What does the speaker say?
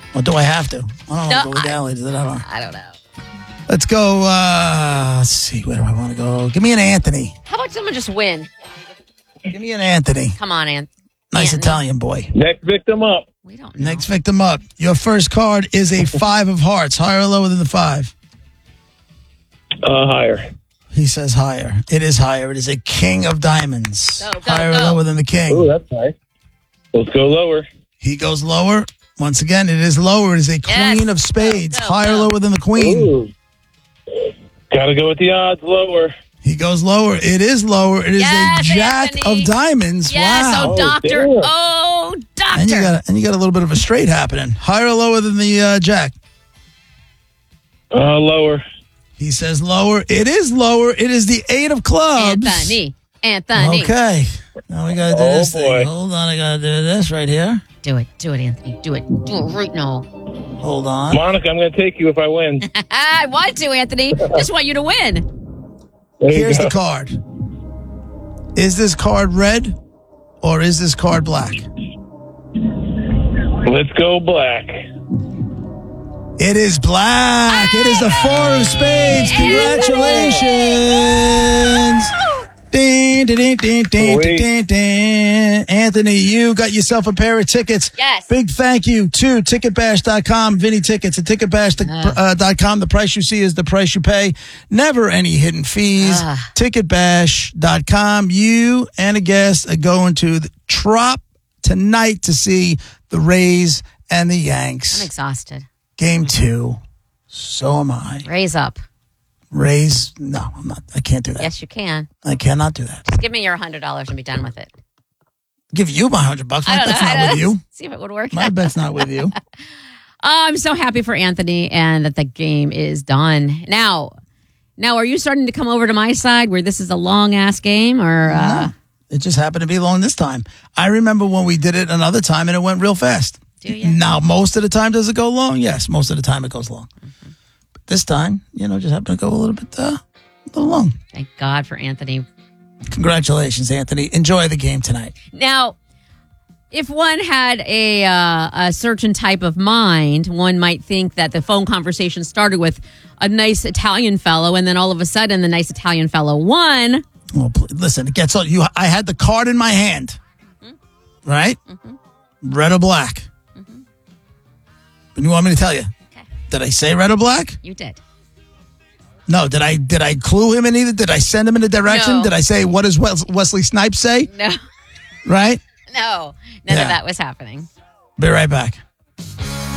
Or do I have to? I don't know what legalities that are. I don't know. Let's go. Let's see. Where do I want to go? Give me an Anthony. How about someone just win? Give me an Anthony. Come on, Anthony. Nice Italian boy. Next victim up. We don't know. Next victim up. Your first card is a 5 of hearts. Higher or lower than the 5? Higher. He says higher. It is higher. It is a king of diamonds. Go, Higher or lower than the king? Oh, that's nice. Let's go lower. He goes lower. Once again, it is lower. It is a queen of spades. Go, Higher or lower than the queen? Ooh. Gotta go with the odds. Lower. He goes lower. It is lower. It is a jack Anthony. of diamonds. Yes, Wow. oh, doctor. damn. Oh, doctor. And you got a little bit of a straight happening. Higher or lower than the jack? Lower. He says lower. It is lower. It is the 8 of clubs. Anthony. Okay. Now we got to do this boy. thing. Hold on. I got to do this right here. Do it, Anthony. Do it right now. Hold on. Monica, I'm going to take you if I win. I want to, Anthony. Just want you to win. There you Here's go. the card. Is this card red or is this card black? Let's go black. It is black. It is the 4 of spades. Congratulations. Ding, ding, ding, ding, ding, ding, ding. Anthony, you got yourself a pair of tickets. Yes. Big thank you to Ticketbash.com. Vinny Tickets at Ticketbash.com. The price you see is the price you pay. Never any hidden fees. Ticketbash.com. You and a guest are going to the Trop tonight to see the Rays and the Yanks. I'm exhausted. Game 2. So am I. Raise up. Raise? No, I'm not. I can't do that. Yes, you can. I cannot do that. Just give me your $100 and be done with it. Give you my $100. My I don't bet's know. not with you. See if it would work. My bet's not with you. I'm so happy for Anthony and that the game is done. Now, are you starting to come over to my side where this is a long ass game, or? No, it just happened to be long this time. I remember when we did it another time and it went real fast. Do you? Now, most of the time, does it go long? Yes, most of the time it goes long. Mm-hmm. But this time, just happened to go a little bit long. Thank God for Anthony. Congratulations, Anthony. Enjoy the game tonight. Now, if one had a certain type of mind, one might think that the phone conversation started with a nice Italian fellow, and then all of a sudden, the nice Italian fellow won. Well, listen, it gets on you. I had the card in my hand, right? Mm-hmm. Red or black? Mm-hmm. And you want me to tell you? Okay. Did I say red or black? You did. No. Did I clue him in either? Did I send him in a direction? No. Did I say, what does Wesley Snipes say? No. Right? No. None of that was happening. Be right back.